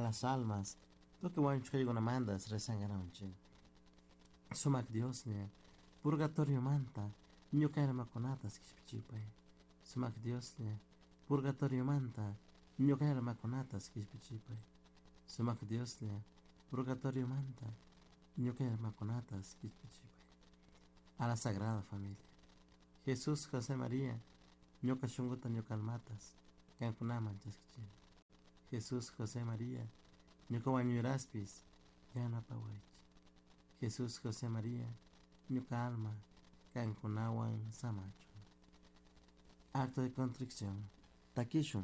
las almas, lo que van a una mandas resangaronche. Sumak Dios ne, purgatorio manta, niño caer maconatas kispichipay. Sumak Dios ne, purgatorio manta, niño caer maconatas kispichipay. Sumak Dios ne, purgatorio manta, niño caer maconatas kispichipay. A la Sagrada Familia. Jesús, José María, ñoka shunguta ñokalmatas, kankunaman chaskichini. Jesús, José María, ñoka wañuraspis, yanapawaychi. Jesús, José María, ñoka alma, kankunawan samacho. Acto de contrición. Takishun.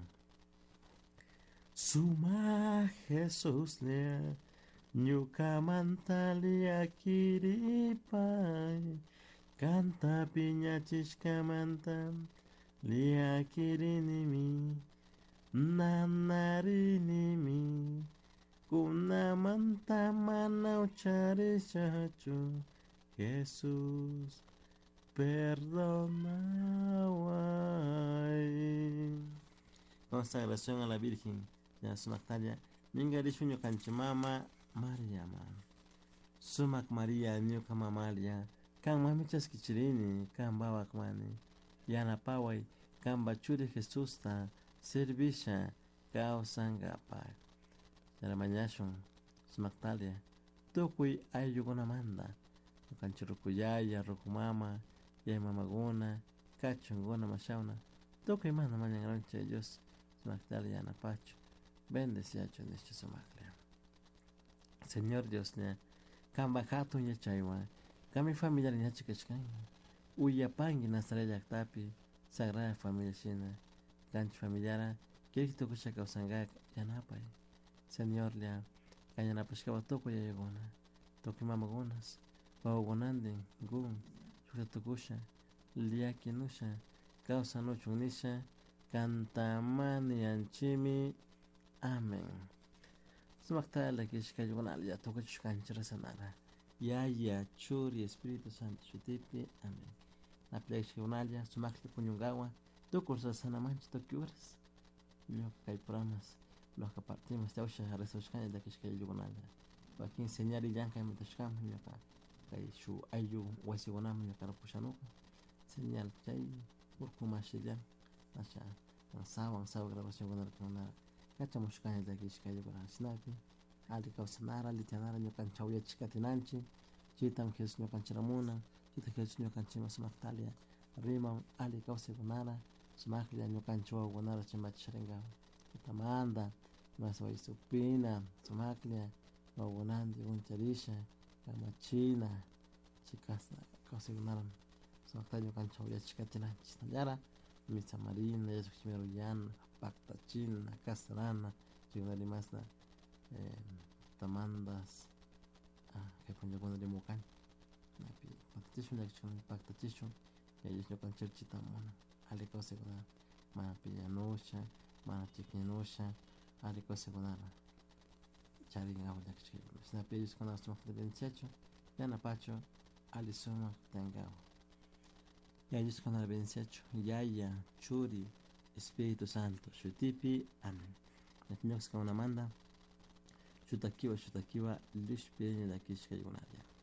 Suma Jesús lea, ñuka mantalia kiripay. Canta piña chishkamanta lia kirinimi nanarinimi kunamanta mana ucharishachu Jesús perdonaway. Consagración a la Virgen ya Sumaktalia ningarishu ñukanchimama María Sumak María ñuka mamalia kan mamichas kichirini, kan babak mani, yana paway, kan bachuri Jesús ta, servisha, kausanga pak. Yana mañashon, Sumaktalia, tukui ayuguna manda, kan churukuyaya, rukumama, ya mamaguna, kachunguna mashauna, tukui manda mañangronche Dios, Sumaktalia yana pacho, bendeciacho nicho Sumaktalia. Señor Dios ne, kan bajatu ya chaywa, kami familiar ni hachikachkan uyapangi nasaraya tapi sagrada familia china kanchi familiara kirito kusha kausanga yanapay señor lia kayanapashka toko ya yagona toki mamagonas wagonandin gun chukatukusha lia kinusha kausa no chunisha kantamani anchimi amen. Sumakta la kishka yagona lia toko chukanchira sanara Yaya, Churi, Espíritu Santo, Chutipi, amén. La plexe unalia, sumakli puñungawa, tu curso sanamanchi tokiuras. Yo kay programas, los que partimos de Osha, Resoshkan, de Kishka Yugonalia. Aquí enseñar y yanka en Metashkam, yo kay shu ayu, wasigonam, yo carapushanuka. Señal chay, urkumashillan, nasha, ansawa grabación con el canal. Cachamushkan de Kishka Yugonalia, Snapi. Ali kausanara litanara ñukan chawya chikatinanchi chitam Jesús ñukan chiramuna chita Jesús ñukan chima sumaktalia rima ali kausegunara sumaklia ñukan chawagunara chimachisharingawa chitamanda masway supina sumaklia wagunandi uncharisha kamachina chikasa kausegunara sumaktalia ñukan chawya chikatinanchi tanyara misa marina yasuchimiruyan paktachina kasarana chigunarimasna tamandas que con yo cuando limucan napi pactatition action pactatition que ellos no cancher chitamona ale cosa con mana pianosha mana chiquinosha ale cosa con ara charinga wala que snapi ellos con las de 28 ya na pacho ale suma tangao ya ellos con el 28 yaya churi Espíritu Santo shutipi amén. Natinyos con una manda Shutakiwa lishpeni la kishka yunadia.